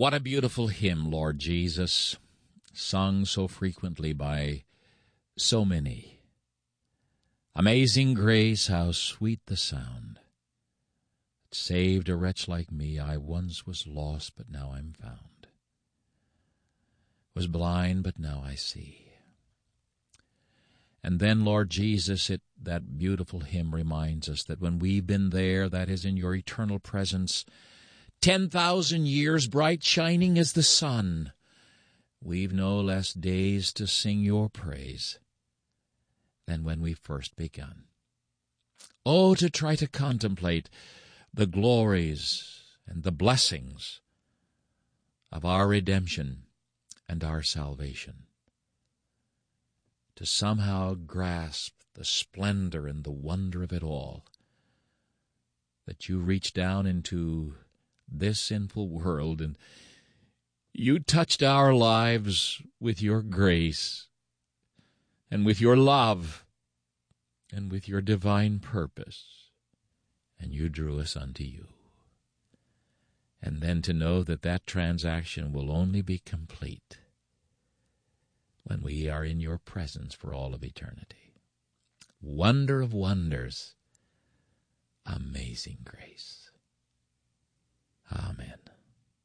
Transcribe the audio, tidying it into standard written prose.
What a beautiful hymn, Lord Jesus, sung so frequently by so many. Amazing grace, how sweet the sound that saved a wretch like me. I once was lost, but now I'm found. Was blind, but now I see. And then, Lord Jesus, that beautiful hymn reminds us that when we've been there, that is in your eternal presence, 10,000 years bright shining as the sun, we've no less days to sing your praise than when we first begun. Oh, to try to contemplate the glories and the blessings of our redemption and our salvation, to somehow grasp the splendor and the wonder of it all, that you reach down into this sinful world and you touched our lives with your grace and with your love and with your divine purpose, and you drew us unto you. And then to know that that transaction will only be complete when we are in your presence for all of eternity. Wonder of wonders, amazing grace. Amen.